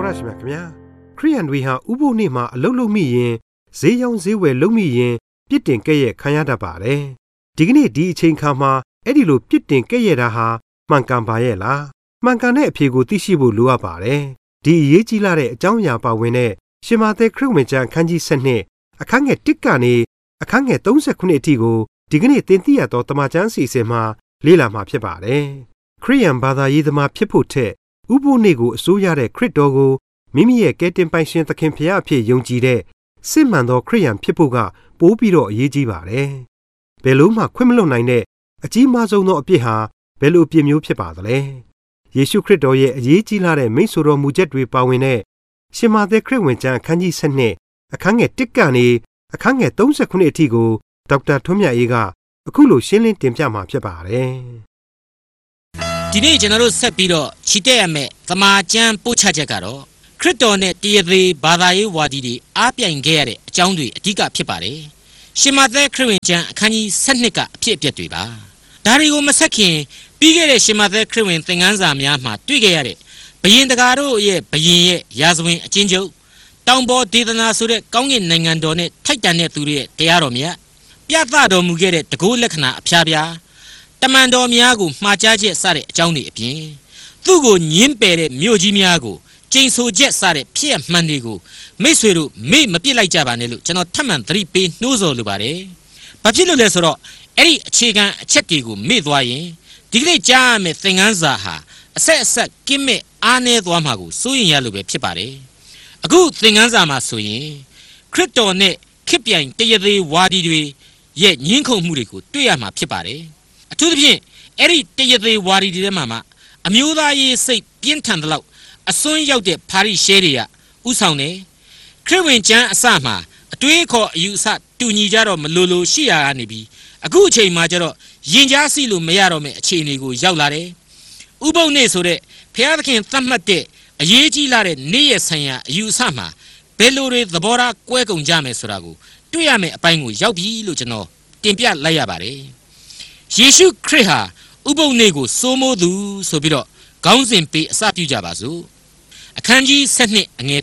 ရှိမြခင်ဗျာခရိယန်တွေဟာဥပုပ်နေ့မှာအလုပ်လုပ်မိရင်ဈေးရောင်းဈေးဝယ်လုပ်မိရင်ပြစ်တင်ကဲ့ရဲ့ခံရတတ်ပါတယ်ဒီကနေ့ဒီအချိန်ခါမှာအဲ့ဒီလိုပြစ်တင်ကဲ့ရဲ့တာဟာမှန်ကန်ပါရဲ့လားမှန်ကန်တဲ့အဖြေကိုသိရှိဖို့လိုအပ်ပါတယ်ဒီအရေးကြီးလာတဲ့အကြောင်းအရာပါဝင်တဲ့ရှင်မာသဲခရစ်ဝင်ကျမ်းအခန်းကြီး7အခန်းငယ်1ကနေအခန်းငယ်39အထိကိုဒီကနေ့သင်သိရသောတမန်ကျမ်းအစီအစဉ်မှာလေ့လာမှာဖြစ်ပါတယ်ခရိယန်ဘာသာရေးသမားဖြစ်ဖို့ထက်ဥပုပ်နေ့ကိုအစိုးရတဲ့ခရစ်တော်ကိုမိမိရဲ့ကယ်တင်ပိုင်ရှင်သခင်ဖခင်အဖြစ်ယုံကြည်တဲ့စစ်မှန်သောခရိယန်ဖြစ်ဖို့ကပိုးပြီးတော့အရေးကြီးပါတယ်ဘယ်လို့မှခွင့်မလွတ်နိုင်တဲ့အကြီးမားဆုံးသောအပြစ်ဟာဘယ်လိုအပြစ်မျိုးဖြစ်ပါသလဲယေရှုခရစ်တော်ရဲ့အရေးကြီးလာတဲ့မိန့်ဆိုတော်မူချက်တွေပါဝင်တဲ့ရှင်မာသဲခရစ်ဝင်ကျမ်းအခန်းကြီး7အခန်းငယ်1ကနေအခန်းငယ်39အထိကိုဒေါက်တာထွန်းမြတ်အေးကအခုလိုရှင်းလင်းတင်ပြမှာဖြစ်ပါတယ်ဒီနေ့ကျွန်တော်တို့ဆက်ပြီးတော့ချီတက်ရမယ့်သမာကျမ်းပို့ချချက်ကတော့ခရစ်တော်နဲ့တရားသေးဘာသာရေးဝါဒီတွေအားပြိုင်ခဲ့ရတဲ့အကြောင်းတွေအဓိကဖြစ်ပါတယ်ရှင်မာသဲခရစ်ဝင်ကျမ်းအခန်းကြီး7ကအဖြစ်အပျက်တွေပါဒါတွေကိုမဆက်ခင်ပြီးခဲ့တဲ့ရှင်မာသဲခရစ်ဝင်သင်ခန်းစာများမှာတွေ့ခဲ့ရတဲ့ဘယင်တကာတို့ရဲ့ဘယင်ရဲ့ရာဇဝင်အချင်းချုပ်တောင်ပေါ်ဒေသနာဆိုတဲ့ကောင်းကင်နိုင်ငံတော်နဲ့ထိုက်တန်တဲ့သူတွေရဲ့တရားတော်မြတ်ပြသတော်မူခဲ့တဲ့တကုလက္ခဏာအဖျားပြားတမန်တော်များကိုမှားကြားချက်စတဲ့အကြောင်းတွေအပြင်သူ့ကိုညှင်းပယ်တဲ့မြို့ကြီးများကိုကျိန်ဆိုချက်စတဲ့ဖြစ်မှန်တွေကိုမိတ်ဆွေတို့မေ့မပြစ်လိုက်ကြပါနဲ့လို့ကျွန်တော်ထပ်မံသတိပေးနှိုးဆော်လိုပါတယ်။ဘာဖြစ်လို့လဲဆိုတော့အဲ့ဒီအခြေခံအချက်တွေကိုမေ့သွားရင်ဒီကနေ့ကြားရမယ့်သင်ခန်းစာဟာအဆက်အဆက်ကင်းမဲ့အားနည်းသွားမှာကိုစိုးရင်ရလို့ပဲဖြစ်ပါတယ်။အခုသင်ခန်းစာမှာဆိုရင်ခရစ်တော်နဲ့ခစ်ပြိုင်တရားသေးဝါဒီတွေရဲ့ညှင်းခုန်မှုတွေကိုတွေ့ရမှာဖြစ်ပါတယ်။အထူးသဖြင့်အဲ့ဒီတရားသေးဝါဒီတွေထဲမှာအမျိုးသားရေးစိတ်ပြင်းထန်သလောက်အစွန်းရောက်တဲ့ဖာရိရှဲတွေကဥဆောင်တယ်ခရစ်ဝင်ကျမ်းအစမှာအတွေးခေါ်အယူအဆတူညီကြတော့မလိုရှိရကနေပြီးအခုအချိန်မှာကျတော့ယဉ်ကြားစီလို့မရတော့မယ့်အခြေအနေကိုရောက်လာတယ်ဥပုပ်နေ့ဆိုတဲ့ဘုရားသခင်သတ်မှတ်တဲ့အရေးကြီးလာတဲ့နေ့ရက်ဆိုင်ရာအယူအဆမှာဘယ်လိုတွေသဘောထားကွဲကုန်ကြမယ်ဆိုတာကိုတွေ့ရမယ့်အပိုင်းကိုရောက်ပြီလို့ကျွန်တော်တင်ပြလိုက်ရပါတယ်ယေရှုခရစ်ဟာဥပုပ်နေ့ကိုစိုးမိုးသူဆိုပြီးတော့ခေါင်းစဉ်ပေးအစပြုကြပါစို့အခန်းကြီး7အငယ်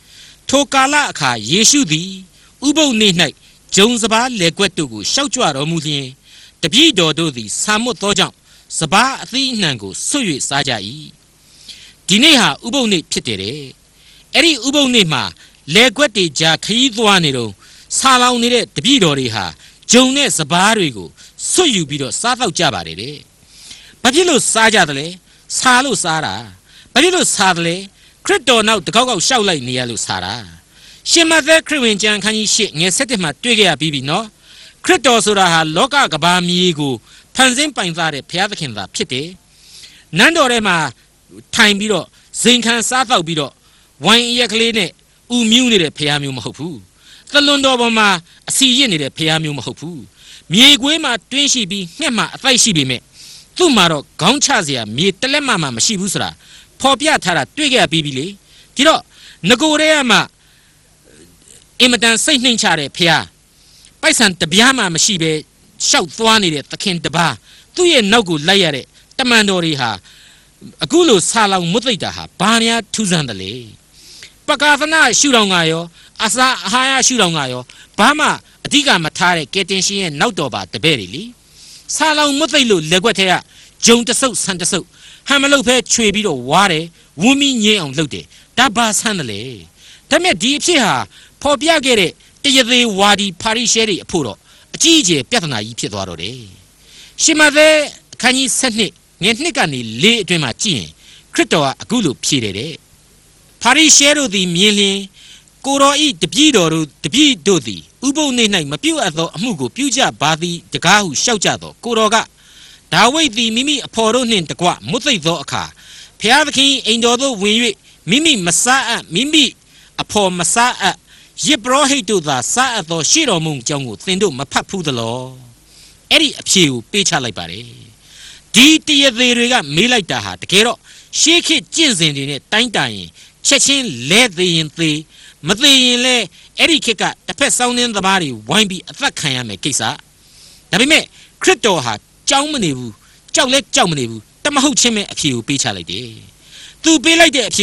1ထိုကာလအခါယေရှုသည်ဥပုပ်နေ့၌ဂျုံစပါးလေကွက်တို့ကိုရှောက်ကြွတော်မူလျင်တပည့်တော်တို့သည်ဆာမွတ်သောကြောင့်စပါးအသီးအနှံကိုဆွတ်၍စားကြ၏ဒီနေ့ဟာဥပုပ်နေ့ဖြစ်တယ်တဲ့အဲ့ဒီဥပုပ်နေ့မှာလေကွက်တွေကြားခရီးသွားနေတော့ဆာလောင်နေတဲ့တပည့်တော်တွေဟာဂျုံနဲ့စပါးတွေကိုဆွတ်ယူပြီးတော့စားတော့ကြပါတယ်တဲ့ဘာဖြစ်လို့စားကြတယ်လဲစားလို့စားတာဘာဖြစ်လို့စားတယ်လဲခရစ်တော်နောက်တကောက်ကောက်ရှောက်လိုက်နေရလို့စားတာရှင်မသက်ခရစ်ဝင်ကျမ်းခန်းကြီး8ငယ်7မှာတွေ့ကြရပြီးပြီနော်ခရစ်တော်ဆိုတာဟာလောကကဘာမြေကိုဖန်ဆင်းပိုင်သားတဲ့ဘုရားသခင်သာဖြစ်တယ်နန်းတော်ထဲမှာထိုင်ပြီးတော့ဇင်ခံစားတော့ပြီးတော့ဝိုင်းရက်ကလေးနဲ့ဥမြူးနေတဲ့ဘုရားမျိုးမဟုတ်ဘူးသလွန်တော်ပေါ်မှာအစီရစ်နေတဲ့ဘုရားမျိုးမဟုတ်ဘူးမြေခွေးမှာတွင်းရှိပြီးငှက်မှာအသိရှိပေမဲ့သူ့မှာတော့ခေါင်းချစရာမြေတလက်မှမရှိဘူးဆိုတာဖော်ပြထားတာတွေ့ကြပြီးပြီလေဒီတော့ငကိုရဲမှာအင်မတန်စိတ်နှိမ်ချတဲ့ဖះပိုက်ဆံတပြားမှမရှိပဲရှောက်သွားနေတဲ့သခင်တပါးသူ့ရဲ့နောက်ကိုလိုက်ရတဲ့တမန်တော်တွေဟာအခုလိုဆာလောင်မွတ်သိတာဟာဘာများထူးဆန်းတယ်လေပကာသနာရှုထောင်ကရောအစာအာဟာရရှုထောင်ကရောဘာမှအဓိကမထားတဲ့ကယ်တင်ရှင်ရဲ့နောက်တော်ပါတပည့်တွေလေဆာလောင်မွတ်သိလို့လက်ွက်ထဲကဂျုံတဆုပ်ဆန်တဆုပ်ဟမ်မလုပ်ဖဲချွေပြီးတော့ဝါတယ်ဝန်းပြီးငင်းအောင်လုပ်တယ်ဒါဘာဆန်းတယ်လေဒါမဲ့ဒီအဖြစ်ဟာဖော်ပြခဲ့တဲ့တရားသေးဝါဒီဖာရိရှဲတွေအဖို့တော့အကြီးအကျယ်ပြဿနာကြီးဖြစ်သွားတော့တယ်ရှင်မသက်အခန်းကြီး7ငယ်2ကနေ4အတွင်းမှာကြည့်ရင်ခရစ်တော်ကအခုလိုဖြေတယ်တဲ့ဖာရိရှဲတို့သည်မြင်လျင်ကိုတော်ဤတပည့်တော်တို့တပည့်တို့သည်ဥပုပ်နေ့၌မပြုတ်အပ်သောအမှုကိုပြုကြပါသည်တကားဟုရှောက်ကြသောကိုတော်ကဒါဝိဒ်သည်မိမိအဖော်တို့နှင့်တကွမွတ်သိပ်သောအခါဖျားသခင်အိမ်တော်သို့ဝင်၍မိမိမစားအပ်မိမိအဖော်မစားအပ်ယေဘရဟိတ်တို့သာစားအပ်သောရှေ့တော်မုံကြောင့်ကိုသင်တို့မဖတ်ဘူးသလောအဲ့ဒီအဖြေကိုပေးချလိုက်ပါတယ်ဒီတရားသေးတွေကမေးလိုက်တာဟာတကယ်တော့ရှေးခေတ်ကျင့်စဉ်တွေနဲ့တိုင်းတာရင်ချက်ချင်းလဲသေးရင်သေးမသေးရင်လဲအဲ့ဒီခေတ်ကတစ်ဖက်စောင်းနှင်းသမားတွေဝိုင်းပြီးအသက်ခံရမယ်ကိစ္စဒါပေမဲ့ခရစ်တော်ဟာကြောက်မနေဘူးကြောက်လဲကြောက်မနေဘူးတမဟုတ်ချင်းပဲအဖြေကိုပေးချလိုက်တယ်သူပေးလိုက်တဲ့အဖြေကတော့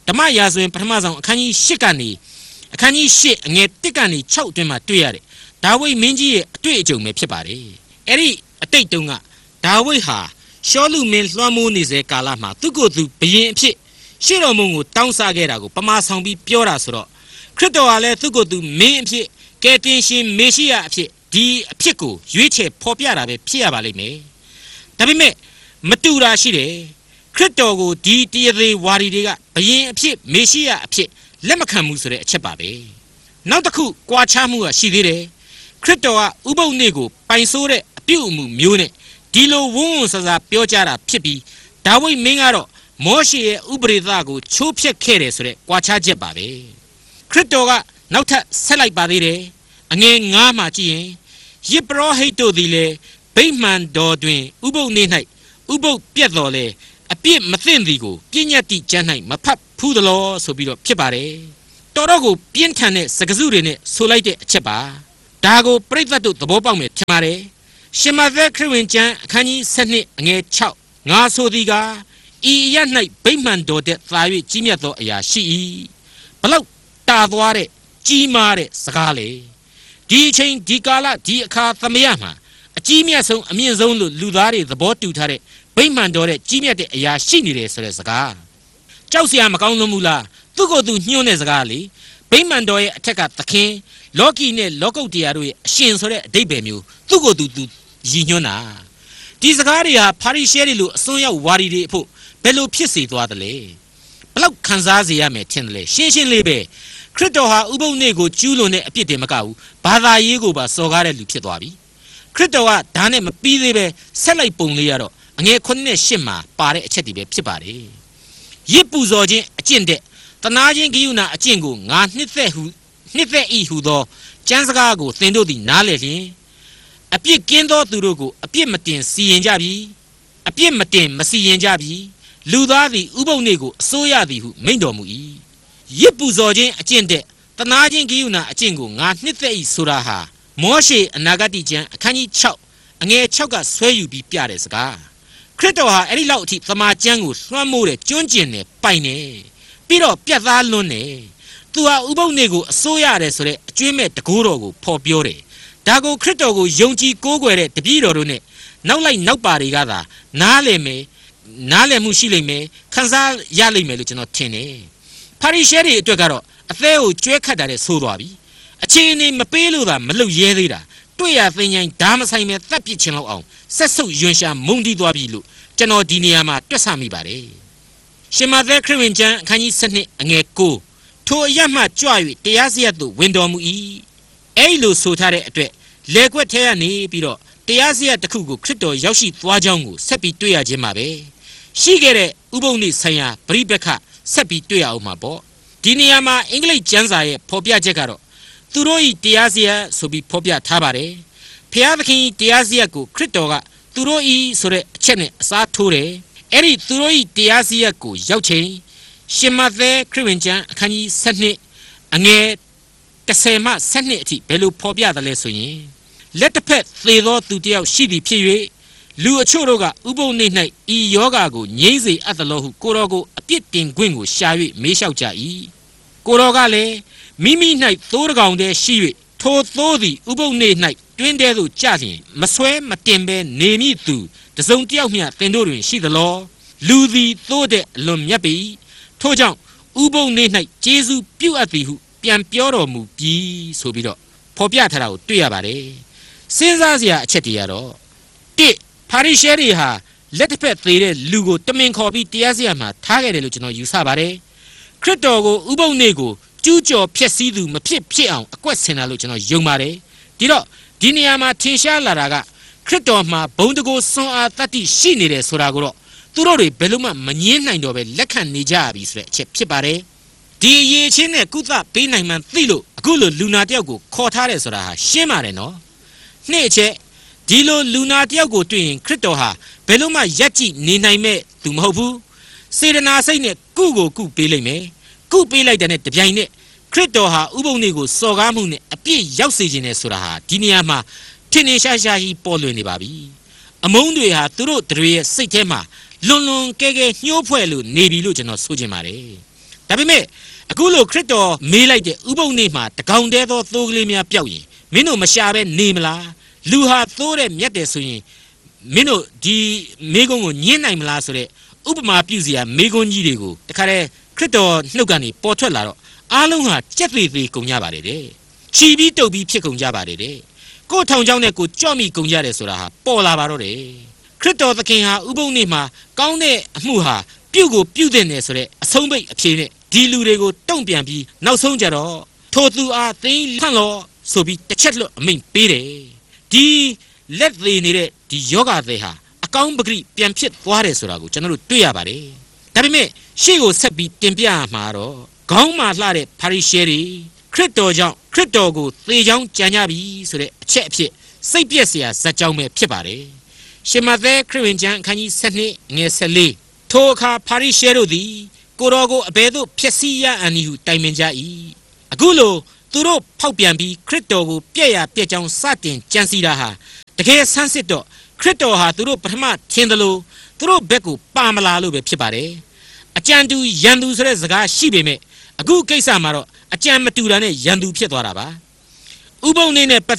ဓမ္မရာဇဝင်ပထမဆုံးအခန်းကြီး8ကနေအခန်းကြီး8အငယ်1ကနေ6အတွင်းမှာတွေ့ရတယ်ဒါဝိဒ်မင်းကြီးရဲ့အတွေ့အကြုံပဲဖြစ်ပါတယ်အဲ့ဒီအတိတ်တုန်းကဒါဝိဒ်ဟာရှောလုမင်းလွှမ်းမိုးနေစေကာလမှာသူ့ကိုယ်သူဘုရင်အဖြစ်ရှေ့တော်မုံကိုတောင်းစားခဲ့တာကိုပမာဆောင်ပြီးပြောတာဆိုတော့ခရစ်တော်ဟာလည်းသူ့ကိုယ်သူမင်းအဖြစ်ကယ်တင်ရှင်မေရှိယအဖြစ်ဒီအဖြစ်ကိုရွေးချယ်ဖော်ပြတာပဲဖြစ်ရပါလိမ့်မယ်ဒါပေမဲ့မတူတာရှိတယ်ခရစ်တော်ကိုဒီတရားသေးဝါဒီတွေကဘုရင်အဖြစ်မေရှိယအဖြစ်လက်မခံဘူးဆိုတဲ့အချက်ပါပဲနောက်တစ်ခုကြွားချမှုကရှိသေးတယ်ခရစ်တော်ကဥပုသ်နေ့ကိုပိုင်ဆိုးတဲ့အပြုအမူမျိုးနဲ့ဒီလိုဝန်းဝန်းဆဆပြောကြတာဖြစ်ပြီးဒါဝိဒ်မင်းကတော့မောရှေရဲ့ဥပဒေသကိုချိုးဖျက်ခဲ့တယ်ဆိုတဲ့ကြွားချချက်ပါပဲခရစ်တော်ကနောက်ထပ်ဆက်လိုက်ပါသေးတယ်အငယ်9မှာကြည့်ရင်ယစ်ပရောဟိတ်တို့သည်လည်းဗိမာန်တော်တွင်ဥပုသ်နေ့၌ဥပုသ်ပြတ်တော်လဲအပြစ်မသိမ့်သည်ကိုပြည့်ညတ်တိကျမ်း၌မဖတ်ဖူးသလောဆိုပြီးတော့ဖြစ်ပါတယ်တော်တော့ကိုပြင်းထန်တဲ့စကားစုတွေနဲ့ဆိုလိုက်တဲ့အချက်ပါဒါကိုပြိဿတ်တို့သဘောပေါက်မယ်ထင်ပါတယ်ရှင်မသက်ခရစ်ဝင်ကျမ်းအခန်းကြီး7အငယ်6ငါဆိုသည်ကဤအရ၌ဗိမာန်တော်တဲ့သာ၍ကြီးမြတ်သောအရာရှိ၏ဘလောက်တာသွားတဲ့ကြီးမားတဲ့စကားလေဒီအချိန်ဒီကာလဒီအခါသမယမှာအကြီးမြတ်ဆုံးအမြင့်ဆုံးလို့လူသားတွေသဘောတူထားတဲ့ဗိမာန်တော်တဲ့ကြီးမြတ်တဲ့အရာရှိနေတယ်ဆိုတဲ့စကားကြောက်စရာမကောင်းလို့မူလားသူ့ကိုယ်သူညှို့တဲ့စကားလေဗိမာန်တော်ရဲ့အထက်ကသခင်လောကီနဲ့လောကုတ်တရားတို့ရဲ့အရှင်ဆိုတဲ့အဓိပ္ပာယ်မျိုးသူ့ကိုယ်သူရည်ညွှန်းတာဒီစကားတွေဟာဖာရိရှဲတွေလိုအစွန်းရောက်ဝါဒီတွေအဖို့ဘယ်လိုဖြစ်စေသွားသလဲဘလောက်ခံစားစေရမယ်ထင်တယ်လေရှင်းရှင်းလေးပဲခရစ်တော်ဟာဥပုသ်နေ့ကိုကျူးလွန်တဲ့အပြစ်တွေမကဘူးဘာသာရေးကိုပါစော်ကားတဲ့လူဖြစ်သွားပြီခရစ်တော်ကဒါနဲ့မပြီးသေးပဲဆက်လိုက်ပုံလေးရတော့အငယ်9နဲ့10မှာပါတဲ့အချက်တွေပဲဖြစ်ပါတယ်ရစ်ပူဇော်ခြင်းအကျင့်တဲ့တနာခြင်းဂိယုဏအကျင့်ကိုငါနှစ်သက်ဤဟုသောကျမ်းစကားကိုသင်တို့သည်နားလည်လျင်အပြစ်ကင်းသောသူတို့ကိုအပြစ်မတင်စီရင်ကြပြီအပြစ်မတင်မစီရင်ကြပြီလူသားသည်ဥပုသ်နေ့ကိုအစိုးရသည်ဟုမိန့်တော်မူ၏ရစ်ပူဇော်ခြင်းအကျင့်တဲ့တနာခြင်းဂိယုဏအကျင့်ကိုငါနှစ်သက်ဤဆိုတာဟာမောရှေအနာဂတိကျမ်းအခန်းကြီး6အငယ်6ကဆွဲယူပြီးပြတဲ့စကားခရစ်တော်ဟာအဲ့ဒီလောက်အထိသမာကျမ်းကိုလွှမ်းမိုးတဲ့ကျွန်းကျင်နဲ့ပိုင်နေပြီးတော့ပြတ်သားလွန်းနေသူဟာဥပုသ်နေ့ကိုအစိုးရတယ်ဆိုတဲ့အကျွမ်းမဲ့တကူတော်ကိုဖော်ပြောတယ်ဒါကိုခရစ်တော်ကိုယုံကြည်ကိုးကွယ်တဲ့တပည့်တော်တို့နဲ့နောက်လိုက်နောက်ပါတွေကသာနားလည်မှုရှိလိမ့်မယ်ခံစားရလိမ့်မယ်လို့ကျွန်တော်ထင်တယ်ဖာရိရှဲတွေအတွက်ကတော့အသေးကိုကျွဲခတ်တာတဲ့ဆိုးသွားပြီအခြေအနေမပေးလို့သာမလုပ်ရဲသေးတာတွေ့ရသိဉ္ဇိုင်းဓာမဆိုင်မဲ့တပ်ပစ်ခြင်းလောက်အောင်ဆက်ဆုပ်ယွန်ရှာမုန်းတီးသွားပြီလို့ကျွန်တော်ဒီနေရာမှာတွက်ဆမိပါတယ်ရှင်မသက်ခရစ်ဝင်ကျမ်းအခန်းကြီး7အငယ်9ထိုအရမှကြွ၍တရားစရပ်သို့ဝင်တော်မူ၏အဲ့လိုဆိုထားတဲ့အတွက်လေကွက်ထဲကနေပြီးတော့တရားစရပ်တစ်ခုကိုခရစ်တော်ရောက်ရှိသွားကြောင်းကိုဆက်ပြီးတွေ့ရခြင်းပါပဲရှိခဲ့တဲ့ဥပုသ်နေ့ဆိုင်ရာပရိပက္ခဆက်ပြီးတွေ့ရအောင်မှာပေါ့ဒီနေရာမှာအင်္ဂလိပ်ကျမ်းစာရဲ့ဖော်ပြချက်ကတော့သူတို့ဤတရားစရပ်ဆိုပြီးဖော်ပြထားပါတယ်ဖျားသခင်တရားစရပ်ကိုခရစ်တော်ကသူတို့ဤဆိုတဲ့အချက်နဲ့အစားထိုးတယ်အဲ့ဒီသူတို့ဤတရားစရပ်ကိုရောက်ချိန်ရှင်မသက်ခရစ်ဝင်ကျမ်းအခန်းကြီး7အငယ်10မှ12အထိဘယ်လိုဖော်ပြသလဲဆိုရင်လက်တစ်ဖက်သေသောသူတစ်ယောက်ရှိသည်ဖြစ်၍လူအချို့တို့ကဥပုသ်နေ့၌ဤယောဂါကိုငြိမ့်စေအပ်သလိုဟုကိုတော်ကိုအပြစ်တင်ခွင့်ကိုရှာ၍မေးလျှောက်ကြ၏ကိုတော်ကလည်းမိမိ၌သိုးတကောင်တည်းရှိ၍ထိုသိုးသည်ဥပုသ်နေ့၌တွင်းတဲသို့ကျလျင်မဆွဲမတင်ဘဲနေမည်သူတစုံတစ်ယောက်မျှသင်တို့တွင်ရှိသလောလူသည်သိုးတဲ့အလွန်မြတ်ပေ၏ထို့ကြောင့်ဥပုသ်နေ့၌ကျေးဇူးပြုအပ်သည်ဟုပြန်ပြောတော်မူပြီးဆိုပြီးတော့ဖော်ပြထားတာကိုတွေ့ရပါတယ်စဉ်းစားစရာအချက်တွေကတော့ဖာရိရှဲတွေဟာလက်တစ်ဖက်သေးတဲ့လူကိုတမင်ခေါ်ပြီးတရားစရာမှာထားခဲ့တယ်လို့ကျွန်တော်ယူဆပါတယ်ခရစ်တော်ကိုဥပုသ်နေ့ကိုကျူးကျော်ဖျက်ဆီးသူမဖြစ်အောင်အကွက်ဆင်တာလို့ကျွန်တော်ယုံပါတယ်ဒီတော့ဒီနေရာမှာထင်ရှားလာတာကခရစ်တော်မှာဘုံတကိုစွန်အားတတ္တိရှိနေတယ်ဆိုတာကိုတော့သူတို့တွေဘယ်လို့မှမငြင်းနိုင်တော့ပဲလက်ခံနေကြပြီဆိုတဲ့အချက်ဖြစ်ပါတယ်ဒီအရေးချင်းနဲ့ကုသပေးနိုင်မှန်းသိလို့အခုလိုလူနာတယောက်ကိုခေါ်ထားတယ်ဆိုတာဟာရှင်းပါတယ်နော်နှစ်အချက်ဒီလိုလူနာတယောက်ကိုတွေ့ရင်ခရစ်တော်ဟာဘယ်လို့မှရက်ကြည့်နေနိုင်မဲ့သူမဟုတ်ဘူးစေတနာစိတ်နဲ့ကုကိုကုပေးလိုက်မယ်ကုပေးလိုက်တဲ့နဲ့တပြိုင်နက်ခရစ်တော်ဟာဥပုသ်နေ့ကိုစော်ကားမှုနဲ့အပြည့်ရောက်စေခြင်းနဲ့ဆိုတာဟာဒီနေရာမှာထင်ထင်ရှားရှားကြီးပေါ်လွင်နေပါပြီအမုန်းတွေဟာသူတို့တွေရဲ့စိတ်ထဲမှာလွန်ကဲညှိုးဖွဲ့လို့နေပြီလို့ကျွန်တော်ဆိုချင်ပါတယ်ဒါပေမဲ့အခုလိုခရစ်တော်မေးလိုက်တဲ့ဥပုံနေ့မှာတကောင်တဲသောသိုးကလေးများပျောက်ရင်မင်းတို့မရှာပဲနေမလားလူဟာသိုးတဲ့မြတ်တယ်ဆိုရင်မင်းတို့ဒီမေးခွန်းကိုညှင်းနိုင်မလားဆိုတဲ့ဥပမာပြုစရာမေးခွန်းကြီးတွေကိုတခါတည်းခရစ်တော်နှုတ်ကနေပေါ်ထွက်လာတော့အားလုံးဟာကြက်သေးသေးကုန်ကြပါတယ်တဲ့ချီပြီးတုပ်ပြီးဖြစ်ကုန်ကြပါတယ်တဲ့ကိုယ်ထောင်ချောင်းနဲ့ကိုကြော့မိကုန်ကြတယ်ဆိုတာဟာပေါ်လာပါတော့တယ်ခရစ်တော်သခင်ဟာဥပုံနေ့မှာကောင်းတဲ့အမှုဟာပြုကိုပြုတဲ့နယ်ဆိုတဲ့အဆုံးပိတ်အဖြေနဲ့ဒီလူတွေကိုတုံ့ပြန်ပြီးနောက်ဆုံးကြတော့ထိုသူအားသိဖန့်လို့ဆိုပြီးတစ်ချက်လွတ်အမိန့်ပေးတယ်ဒီလက်သေးနေတဲ့ဒီယောဂသည်ဟာအကောင်းပဂရိပြန်ဖြစ်သွားတယ်ဆိုတာကိုကျွန်တော်တို့တွေ့ရပါတယ်ဒါပေမဲ့ရှေ့ကိုဆက်ပြီးတင်ပြရမှာတော့ခေါင်းမာလှတဲ့ပါရီရှဲတွေခရစ်တော်ကြောင့်ခရစ်တော်ကိုသေချောင်းကြံကြပြီဆိုတဲ့အချက်အဖြစ်စိတ်ပြည့်စရာဇာတ်ကြောင်းပဲဖြစ်ပါတယ်ရှင်မသက်ခရစ်ဝင်ကျမ်းအခန်းကြီး7ငယ်14ထိုအခါပါရီရှဲတို့သည်ကိုတော်ကိုအဘယ်သို့ဖျက်ဆီးရအံ့နည်းဟုတိုင်ပင်ကြ၏အခုလိုသူတို့ဖောက်ပြန်ပြီးခရစ်တော်ကိုပြည့်ရပြည့်ကြောင်းစတင်ကြံစီတာဟာတကယ်ဆန်းစစ်တော့ခရစ်တော်ဟာသူတို့ပထမထင်တယ်လို့သူတို့ဘက်ကိုပါမလာလို့ပဲဖြစ်ပါတယ်အကြံတူရန်သူဆိုတဲ့စကားရှိပေမဲ့အခုကိစ္စမှာတော့အကြံမတူတာနဲ့ရန်သူဖြစ်သွားတာပါဥပုံနေနဲ့